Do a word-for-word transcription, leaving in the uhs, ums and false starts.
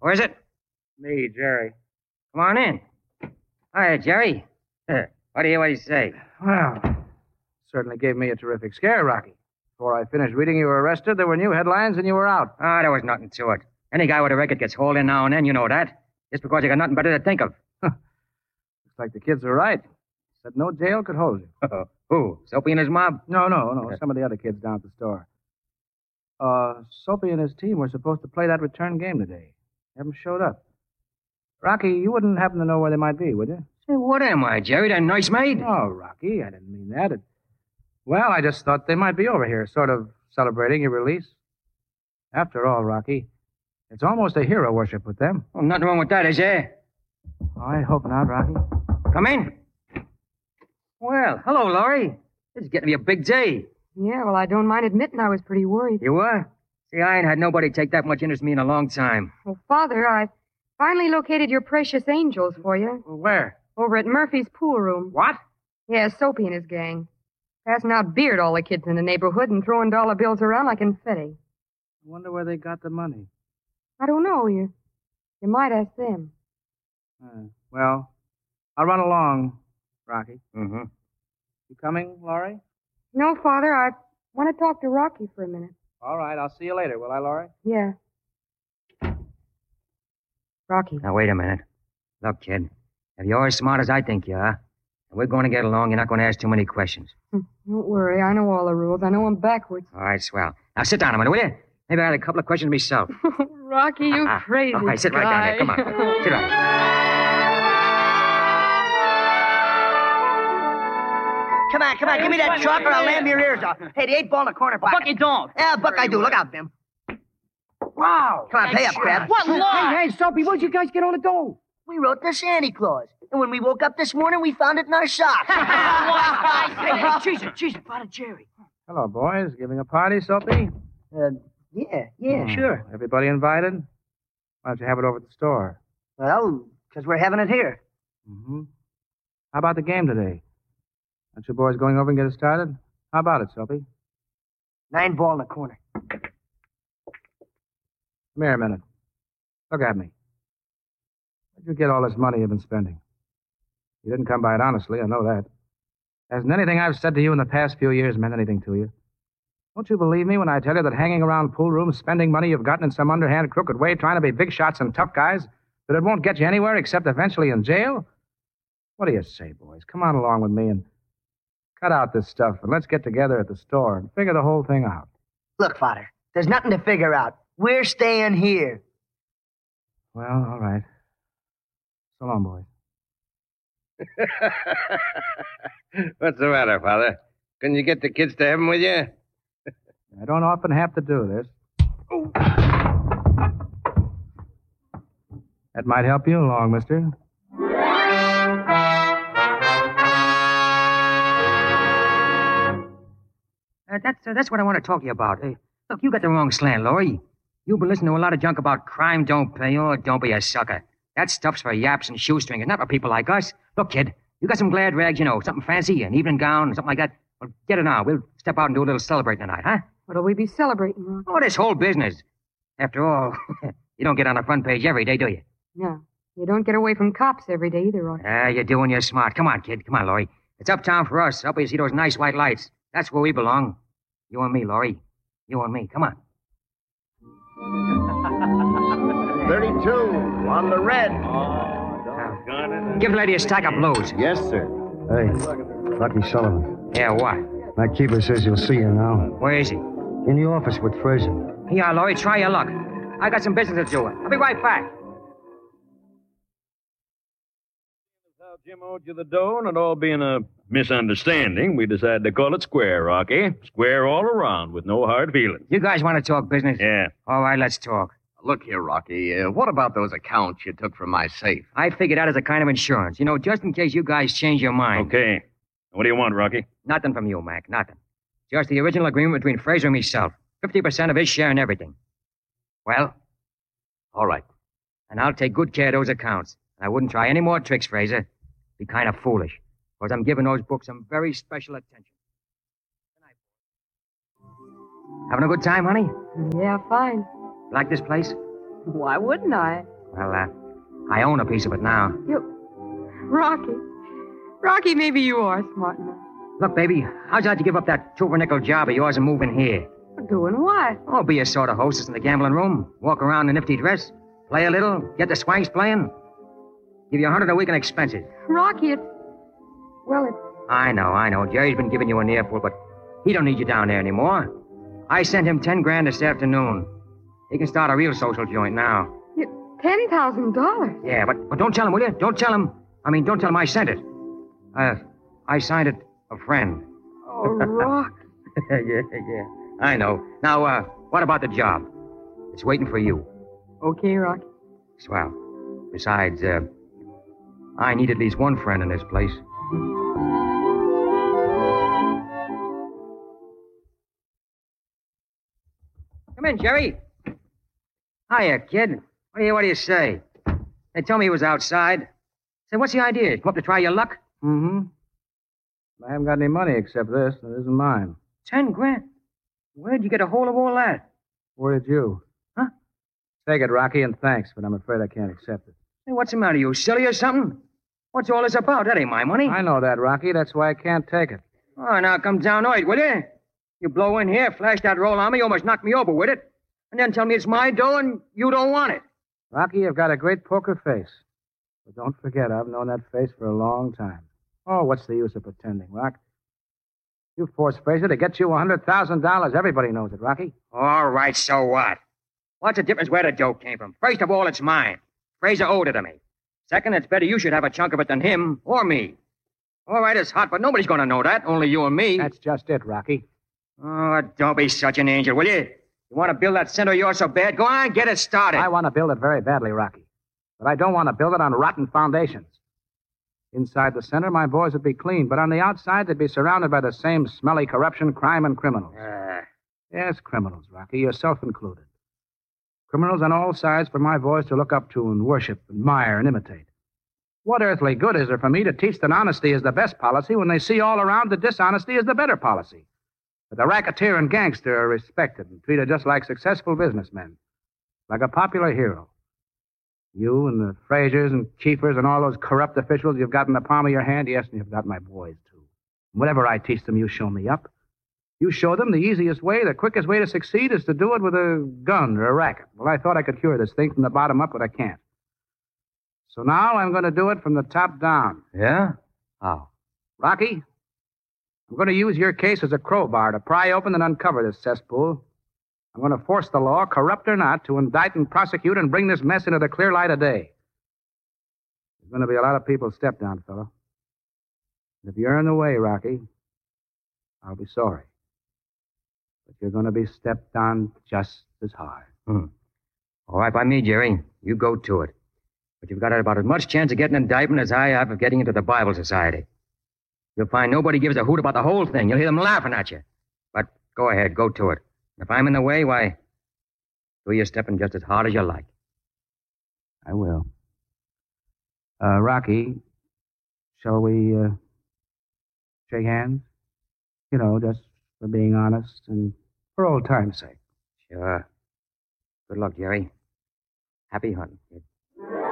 Who is it? Me, Jerry. Come on in. Hi, Jerry. What do you what do you say? Well, certainly gave me a terrific scare, Rocky. Before I finished reading you were arrested, there were new headlines and you were out. Ah, there was nothing to it. Any guy with a record gets hauled in now and then, you know that. Just because you got nothing better to think of. Looks like the kids are right. Said no jail could hold you. Who? Soapy and his mob? No, no, no. Some of the other kids down at the store. Uh, Soapy and his team were supposed to play that return game today. They haven't showed up. Rocky, you wouldn't happen to know where they might be, would you? Say, what am I, Jerry? That nice maid? Oh, Rocky, I didn't mean that. It... Well, I just thought they might be over here, sort of celebrating your release. After all, Rocky, it's almost a hero worship with them. Well, nothing wrong with that, is there? I hope not, Rocky. Come in. Well, hello, Laurie. This is getting to be a big day. Yeah, well, I don't mind admitting I was pretty worried. You were? See, I ain't had nobody take that much interest in me in a long time. Well, Father, I finally located your precious angels for you. Where? Over at Murphy's pool room. What? Yeah, Soapy and his gang. Passing out beer to all the kids in the neighborhood and throwing dollar bills around like confetti. I wonder where they got the money. I don't know. You, you might ask them. Uh, well, I'll run along, Rocky. Mm-hmm. You coming, Laurie? No, Father, I want to talk to Rocky for a minute. All right, I'll see you later, will I, Laurie? Yeah. Rocky. Now, wait a minute. Look, kid, if you're as smart as I think you are, and we're going to get along, you're not going to ask too many questions. Don't worry. I know all the rules. I know them backwards. All right, swell. Now, sit down a minute, will you? Maybe I had a couple of questions myself. Rocky, you Ah, ah. crazy All right, sit guy. right down there. Come on. Sit right. Come on, come on, give me that truck or I'll lamb your ears off. Hey, the eight ball in the corner pocket. Buck, you don't. Yeah, Buck, I do. Look out, Bim. Wow. Come on, pay up, Crab. What lie? Hey, hey, Soapy, where'd you guys get all the dough? We wrote the Santa Claus. And when we woke up this morning, we found it in our socks. Hey, hey, Jesus, Jesus, Father Jerry. Hello, boys. Giving a party, Soapy? Uh, yeah, yeah, Hmm. sure. Everybody invited? Why don't you have it over at the store? Well, because we're having it here. Mm-hmm. How about the game today? Aren't you boys going over and get it started? How about it, Soapy? Nine ball in the corner. Come here a minute. Look at me. Where'd you get all this money you've been spending? You didn't come by it honestly, I know that. Hasn't anything I've said to you in the past few years meant anything to you? Won't you believe me when I tell you that hanging around pool rooms, spending money you've gotten in some underhand, crooked way, trying to be big shots and tough guys, that it won't get you anywhere except eventually in jail? What do you say, boys? Come on along with me and cut out this stuff and let's get together at the store and figure the whole thing out. Look, Father, there's nothing to figure out. We're staying here. Well, all right. So long, boys. What's the matter, Father? Couldn't you get the kids to heaven with you? I don't often have to do this. That might help you along, mister. Uh, that's, uh, that's what I want to talk to you about. Hey, look, you got the wrong slant, Laurie. You've been listening to a lot of junk about crime don't pay. Oh, don't be a sucker. That stuff's for yaps and shoestringers, not for people like us. Look, kid, you got some glad rags, you know, something fancy, an evening gown, something like that. Well, get it on. We'll step out and do a little celebrating tonight, huh? What'll we be celebrating, Rocky? Oh, this whole business. After all, you don't get on the front page every day, do you? No. You don't get away from cops every day either, Rocky. Ah, you're doing your smart. Come on, kid. Come on, Laurie. It's uptown for us. Up where you see those nice white lights. That's where we belong. You and me, Laurie. You and me. Come on. thirty-two on the red. Now, give the lady a stack of blues. Yes, sir. Hey, Lucky Sullivan. Yeah, what? My keeper says you'll see you now. Where is he? In the office with Fraser. Yeah, Laurie, try your luck. I got some business to do. I'll be right back. How Jim owed you the dough, and it all being a misunderstanding, we decided to call it square, Rocky. Square all around with no hard feelings. You guys want to talk business? Yeah. All right, let's talk. Look here, Rocky. Uh, what about those accounts you took from my safe? I figured out as a kind of insurance. You know, just in case you guys change your mind. Okay. What do you want, Rocky? Nothing from you, Mac. Nothing. Just the original agreement between Fraser and myself. fifty percent of his share in everything. Well? All right. And I'll take good care of those accounts. I wouldn't try any more tricks, Fraser. Be kind of foolish. Because I'm giving those books some very special attention. Having a good time, honey? Yeah, fine. Like this place? Why wouldn't I? Well, uh, I own a piece of it now. You... Rocky. Rocky, maybe you are smart enough. Look, baby, how'd you like to give up that two for nickel job of yours and move in here? Doing what? Oh, be a sort of hostess in the gambling room. Walk around in a nifty dress. Play a little. Get the swanks playing. Give you a hundred a week in expenses. Rocky, it's... Well, it's... I know, I know. Jerry's been giving you an earful, but he don't need you down there anymore. I sent him ten grand this afternoon. He can start a real social joint now. You... Ten thousand dollars? Yeah, but, but don't tell him, will you? Don't tell him. I mean, don't tell him I sent it. Uh, I signed it a friend. Oh, Rocky. yeah, yeah. I know. Now, uh, what about the job? It's waiting for you. Okay, Rocky. Swell. Besides, uh, I need at least one friend in this place. Come in, Jerry. Hiya, kid. What do you, what do you say? They told me he was outside. Say, what's the idea? Come up to try your luck? Mm-hmm. I haven't got any money except this. That isn't mine. Ten grand? Where'd you get a hold of all that? Where did you? Huh? Take it, Rocky, and thanks, but I'm afraid I can't accept it. Hey, what's the matter? You silly or something? What's all this about? That ain't my money. I know that, Rocky. That's why I can't take it. Oh, now come down on it, will you? You blow in here, flash that roll on me, you almost knock me over with it, and then tell me it's my dough and you don't want it. Rocky, you've got a great poker face. But don't forget, I've known that face for a long time. Oh, what's the use of pretending, Rock? You forced Fraser to get you one hundred thousand dollars. Everybody knows it, Rocky. All right, so what? What's the difference where the dough came from? First of all, it's mine. Fraser owed it to me. Second, it's better you should have a chunk of it than him or me. All right, it's hot, but nobody's going to know that. Only you and me. That's just it, Rocky. Oh, don't be such an angel, will you? You want to build that center of yours so bad? Go on, get it started. I want to build it very badly, Rocky. But I don't want to build it on rotten foundations. Inside the center, my boys would be clean, but on the outside, they'd be surrounded by the same smelly corruption, crime, and criminals. Uh, Yes, criminals, Rocky, yourself included. Criminals on all sides for my boys to look up to and worship, admire, and imitate. What earthly good is there for me to teach that honesty is the best policy when they see all around that dishonesty is the better policy? That the racketeer and gangster are respected and treated just like successful businessmen, like a popular hero. You and the Frasers and Keefers and all those corrupt officials you've got in the palm of your hand, yes, and you've got my boys, too. Whatever I teach them, you show me up. You show them the easiest way, the quickest way to succeed is to do it with a gun or a racket. Well, I thought I could cure this thing from the bottom up, but I can't. So now I'm going to do it from the top down. yeah? How? Rocky, I'm going to use your case as a crowbar to pry open and uncover this cesspool. I'm going to force the law, corrupt or not, to indict and prosecute and bring this mess into the clear light of day. There's going to be a lot of people stepped on, fellow. And if you're in the way, Rocky, I'll be sorry. But you're going to be stepped on just as hard. Hmm. All right by me, Jerry. You go to it. But you've got about as much chance of getting an indictment as I have of getting into the Bible Society. You'll find nobody gives a hoot about the whole thing. You'll hear them laughing at you. But go ahead, go to it. If I'm in the way, why, do your stepping just as hard as you like. I will. Uh, Rocky, shall we, uh, shake hands? You know, just for being honest and for old time's sake. Sure. Good luck, Jerry. Happy hunting, kid.